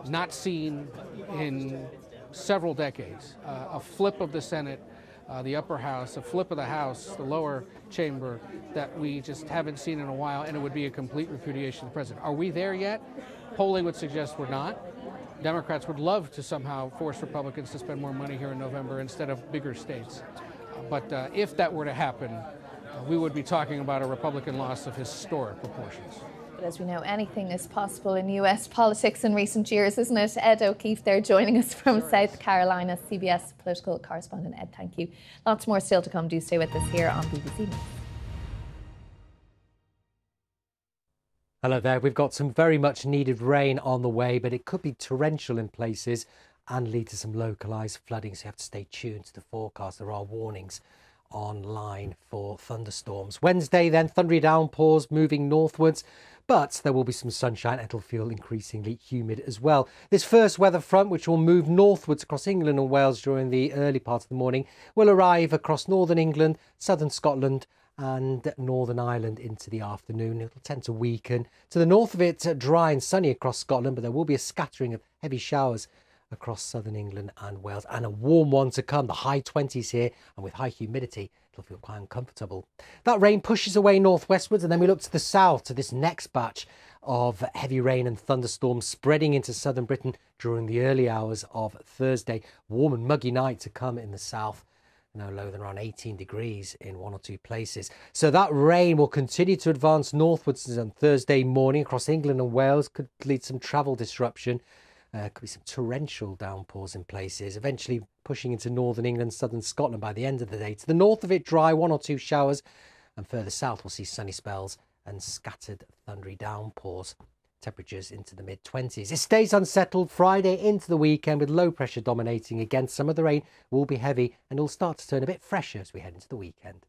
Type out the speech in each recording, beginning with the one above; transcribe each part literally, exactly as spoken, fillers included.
not seen in several decades. Uh, a flip of the Senate, uh, the upper house, a flip of the House, the lower chamber, that we just haven't seen in a while, and it would be a complete repudiation of the president. Are we there yet? Polling would suggest we're not. Democrats would love to somehow force Republicans to spend more money here in November instead of bigger states. Uh, but uh, if that were to happen, uh, we would be talking about a Republican loss of historic proportions. But as we know, anything is possible in U S politics in recent years, isn't it? Ed O'Keefe there joining us from South Carolina, C B S political correspondent. Ed, thank you. Lots more still to come. Do stay with us here on B B C News. Hello there. We've got some very much needed rain on the way, but it could be torrential in places and lead to some localised flooding, so you have to stay tuned to the forecast. There are warnings online for thunderstorms. Wednesday then, thundery downpours moving northwards, but there will be some sunshine and it'll feel increasingly humid as well. This first weather front, which will move northwards across England and Wales during the early part of the morning, will arrive across northern England, southern Scotland and Northern Ireland into the afternoon. It'll tend to weaken. To the north of it, dry and sunny across Scotland, but there will be a scattering of heavy showers across southern England and Wales, and a warm one to come, the high twenties here, and with high humidity it'll feel quite uncomfortable. That rain pushes away northwestwards, and then we look to the south to this next batch of heavy rain and thunderstorms spreading into southern Britain during the early hours of Thursday. Warm and muggy night to come in the south, no lower than around eighteen degrees in one or two places. So that rain will continue to advance northwards on Thursday morning across England and Wales, could lead to some travel disruption. Uh, could be some torrential downpours in places, eventually pushing into northern England, southern Scotland by the end of the day. To the north of it, dry, one or two showers, and further south we'll see sunny spells and scattered thundery downpours. Temperatures into the mid twenties. It stays unsettled Friday into the weekend with low pressure dominating again. Some of the rain will be heavy and will start to turn a bit fresher as we head into the weekend.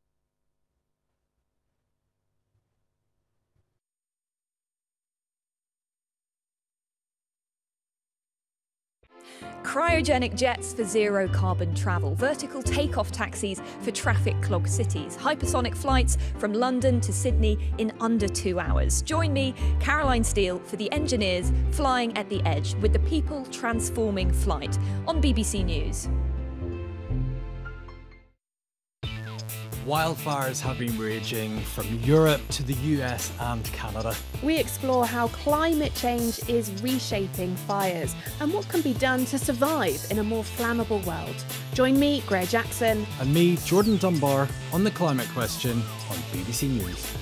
Cryogenic jets for zero carbon travel, vertical takeoff taxis for traffic clogged cities, hypersonic flights from London to Sydney in under two hours. Join me, Caroline Steele, for the engineers flying at the edge with the people transforming flight on B B C News. Wildfires have been raging from Europe to the U S and Canada. We explore how climate change is reshaping fires and what can be done to survive in a more flammable world. Join me, Greg Jackson. And me, Jordan Dunbar, on the climate question on B B C News.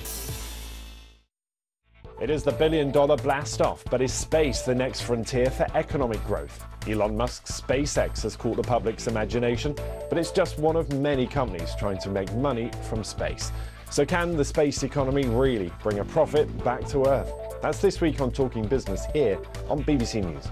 It is the billion dollar blast off, but is space the next frontier for economic growth? Elon Musk's SpaceX has caught the public's imagination, but it's just one of many companies trying to make money from space. So can the space economy really bring a profit back to Earth? That's this week on Talking Business here on B B C News.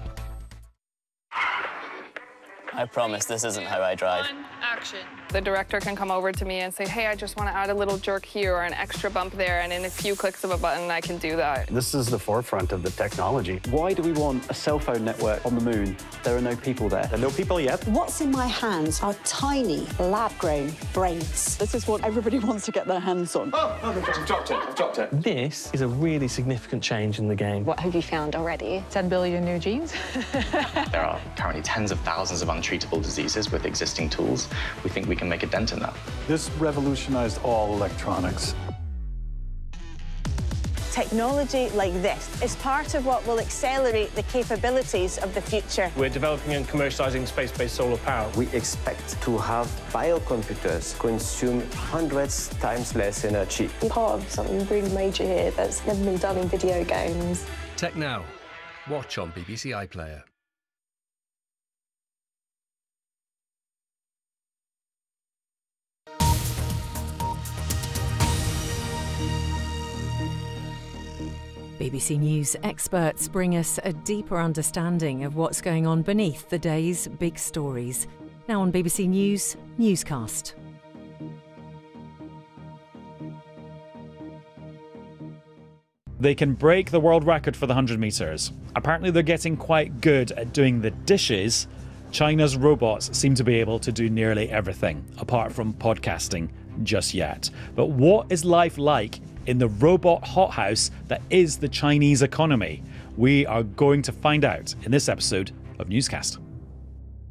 I promise this isn't how I drive. One, action. The director can come over to me and say, hey, I just want to add a little jerk here or an extra bump there, and in a few clicks of a button, I can do that. This is the forefront of the technology. Why do we want a cell phone network on the moon? There are no people there. There are no people yet. What's in my hands are tiny, lab-grown brains. This is what everybody wants to get their hands on. Oh, oh I've dropped it, I've dropped it. This is a really significant change in the game. What have you found already? ten billion new genes? There are currently tens of thousands of untreatable diseases with existing tools. We think we can make a dent in that. This revolutionized all electronics. Technology like this is part of what will accelerate the capabilities of the future. We're developing and commercializing space-based solar power. We expect to have biocomputers consume hundreds times less energy. I'm part of something really major here that's never been done in video games. Tech Now. Watch on B B C iPlayer. B B C News experts bring us a deeper understanding of what's going on beneath the day's big stories. Now on B B C News Newscast. They can break the world record for the one hundred metres. Apparently they're getting quite good at doing the dishes. China's robots seem to be able to do nearly everything, apart from podcasting, just yet. But what is life like in the robot hothouse that is the Chinese economy? We are going to find out in this episode of Newscast.